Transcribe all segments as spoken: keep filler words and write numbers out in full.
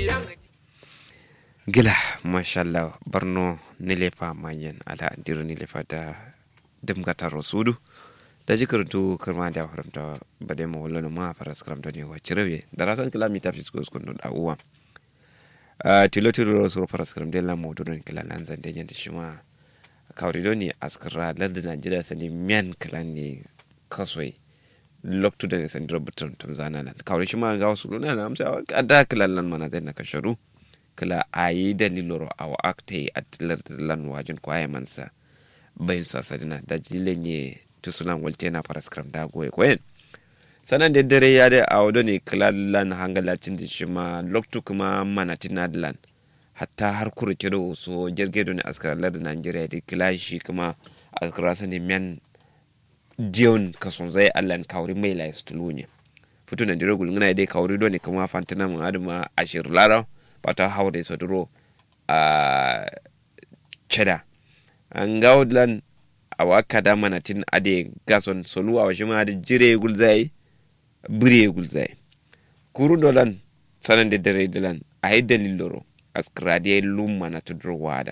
gila mashallah barno nilefa manyan ala andiro nilefa da dimgata rosudu da jikartu kirma da haramta bade mo wala ma faras karamta ne wa cirabe da raton kilomita fisko skondo da uwa a tilo tilo rosu faras karam de la modo don kila lanzan da yanda shima kawrido ne askara lardin Najeriya sani miyan kalan ne kasoi loktu da ne sandro butun tanzania lan kawri shima ga wasu luna na amsa da kilan lan mana zai na kasharu kala ayi daliloro awa akte atlar lan wajin kwaye mansa bayin sasadina da jilenye tusulan waltena paraskram da goye koyen sanan da dare ya da awdo ne kala lan hangalacin da shi ma loktu kuma manatina lan hatta har kuru kiro so jirgedo ne askaralar da Najeriya da kila shi kuma askarasa ne men dion kason zai allan kawri mai lai stulunye futu na diro gulngana dai kawri do ne kuma fantina mun aduma ashir lara bata haure so duro a cheda an gaudlan awaka da manatin ade gason soluwa wa shima da jire gulzai bure gulzai kuru dolan sanan da dare dolan ai daliloro askrade lumma na tudro wada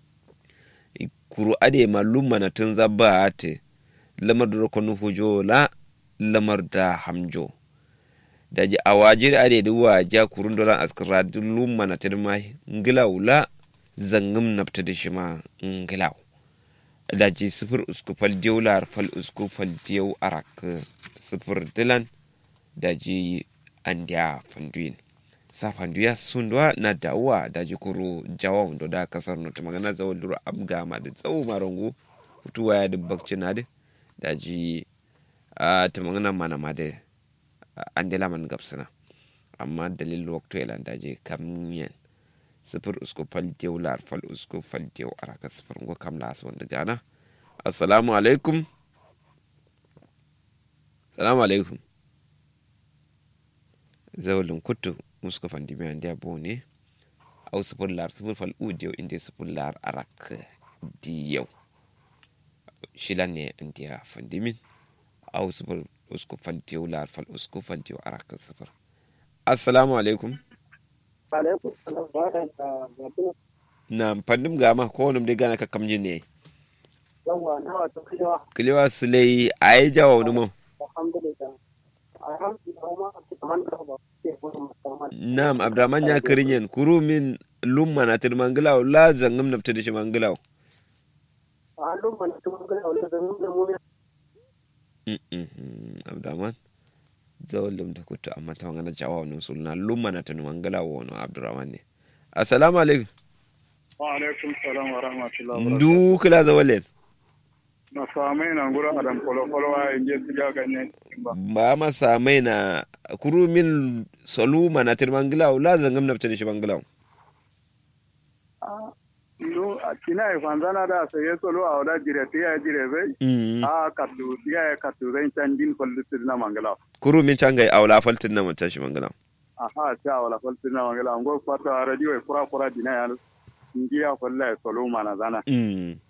kuru ade ma lumma na tun zabba ate lamar duro konu hujo la lamar da hamjo daji awajir ade duwa ja kurun dolan askrade lumma na tirma ngilaw la zangum nafta da shima ngilaw daji sifir usku fal diolar fal usku fal diyo arak sifir dilan daji andia fanduin sa fanduya sundwa na dawa daji kuru jawa ndo da kasar no magana zawo duro abga ma da tsawo marango futuwa ya dubbakci na de daji a ta magana mana ma da andela man gapsana amma dalil wakto elan daji kamiyan sifir usku fal diolar fal usku fal diyo arak sifir ngo kam la aswan da gana assalamu alaikum assalamu alaikum zawalin kutu muska fandimi an dia bone au sifir lar sifir fal udiyo inde sifir lar arak diyo shilan ne an dia fandimin au sifir usku fal diyo lar fal usku fal diyo arak sifir assalamu alaikum alaikum salam baraka na fandim gama ko wani dai gana ka kamjin ne yawa na wato kilewa kilewa sulai ai jawo wani mu alhamdulillah Naam Abdurrahman ya kirinyen kuru min lumma na tir manglaw la zangam nafta da shi manglaw a lumma na tir manglaw la zangam da mu mm Abdurrahman zawallum ta kutu amma ta ngana jawa no sulna lumma na tir manglaw wono Abdurrahman ne assalamu alaikum wa alaikum salam wa rahmatullahi wa barakatuh ndu kila zawallen na samai na ngura adam kolo kolo wa inje tiga ganye ba ma samai na kuru min solu mana tir manglaw la zangam nafta da shi manglaw ah no akina e fanzana da sai solo a wada jire tiya jire bai a katu tiya katu zan candin kullu na manglaw kuru min cangai awla faltin na mata shi manglaw aha ta awla faltin na manglaw ngo fata radio e kura kura dina ya ngiya wallahi solo mana zana mm